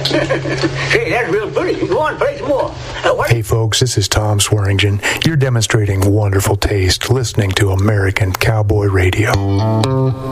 Hey, that's real pretty. Go on, play some more. Hey, folks, this is Tom Swearingen. You're demonstrating wonderful taste listening to American Cowboy Radio.